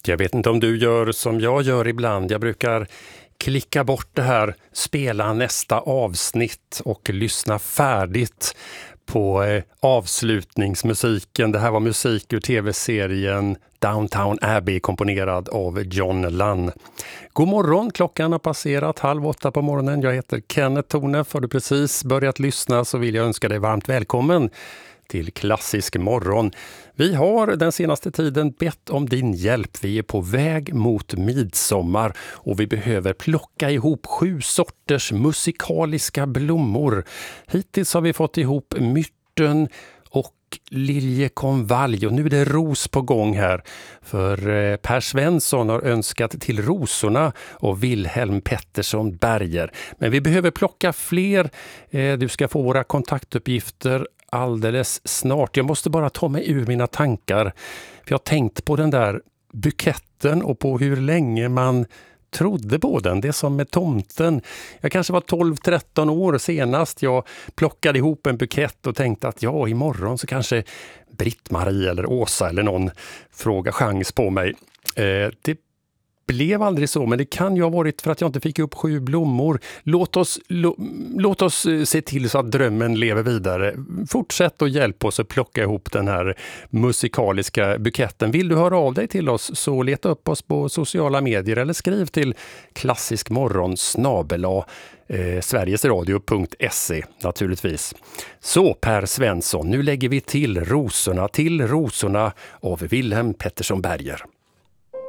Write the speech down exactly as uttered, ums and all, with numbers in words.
Jag vet inte om du gör som jag gör ibland. Jag brukar klicka bort det här, spela nästa avsnitt och lyssna färdigt på eh, avslutningsmusiken. Det här var musik ur tv-serien Downton Abbey komponerad av John Lunn. God morgon, klockan har passerat halv åtta på morgonen. Jag heter Kenneth Tornef. Har du precis börjat lyssna så vill jag önska dig varmt välkommen till Klassisk morgon. Vi har den senaste tiden bett om din hjälp. Vi är på väg mot midsommar och vi behöver plocka ihop sju sorters musikaliska blommor. Hittills har vi fått ihop myrten och liljekonvalj och nu är det ros på gång här. För Per Svensson har önskat till rosorna och Wilhelm Pettersson Berger. Men vi behöver plocka fler. Du ska få våra kontaktuppgifter alldeles snart. Jag måste bara ta mig ur mina tankar. För jag har tänkt på den där buketten och på hur länge man trodde på den. Det är som med tomten. Jag kanske var tolv tretton år senast jag plockade ihop en bukett och tänkte att ja, imorgon så kanske Britt-Marie eller Åsa eller någon frågar chans på mig. Eh, det blev aldrig så, men det kan ju ha varit för att jag inte fick upp sju blommor. Låt oss, lo, låt oss se till så att drömmen lever vidare. Fortsätt och hjälp oss att plocka ihop den här musikaliska buketten. Vill du höra av dig till oss så leta upp oss på sociala medier eller skriv till klassiskmorgon snabel-a eh, sverigesradio punkt se naturligtvis. Så Per Svensson, nu lägger vi till rosorna till rosorna av Wilhelm Pettersson Berger.